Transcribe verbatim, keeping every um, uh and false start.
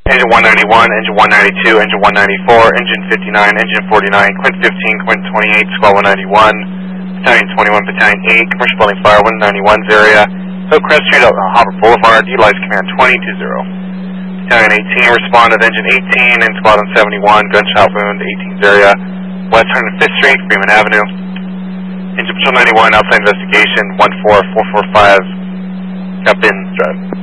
Engine one ninety-one, Engine one ninety-two, Engine one ninety-four, Engine fifty-nine, Engine forty-nine, Quint fifteen, Quint twenty-eight, Squad one ninety-one, Battalion twenty-one, Battalion eight, Commercial Building Fire one ninety-one's area, Hillcrest Street, uh, Hopper Boulevard, utilize command twenty two zero. Battalion eighteen, respond to Engine eighteen and Squadron seventy-one, gunshot wound, eighteen's area, West one hundred fifth Street, Freeman Avenue. Engine Patrol ninety-one, outside investigation, one four four four five, got bin drive.